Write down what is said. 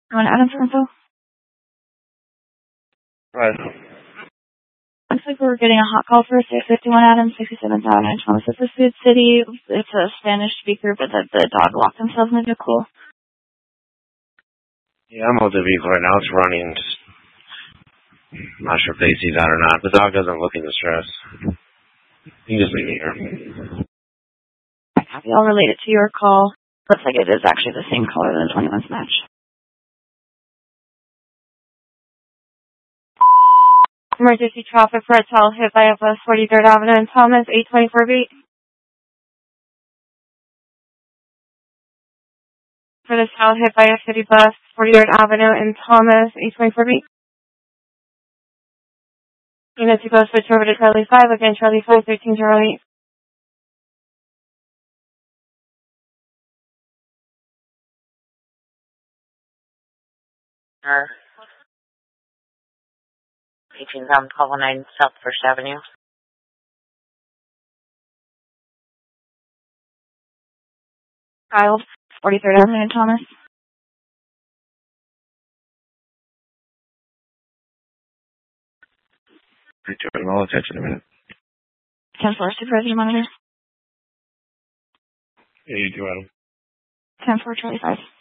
You want Adams info? Right. Looks like we're getting a hot call for 651 Adams, 67,000 Thomas. It's a Food City. It's a Spanish speaker, but the dog locked themselves in the vehicle. Yeah, I'm with the vehicle right now. It's running. I'm not sure if they see that or not. The dog doesn't look in distress. You can just leave it here. Copy. I'll relate it to your call. Looks like it is actually the same color than the 21's match. Emergency traffic for a child hit by a bus, 43rd Avenue and Thomas, 824 beat. For the child hit by a city bus, 43rd Avenue and Thomas, 824 beat. Unit to go switch over to Charlie 5, again Charlie 5, 13 Charlie. Or 18,1209 South First Avenue. Child, 43rd Avenue and Thomas. I'll attach in a minute. 10-4, supervisor monitor. Yeah, you do, Adam. 10-4, Charlie 5.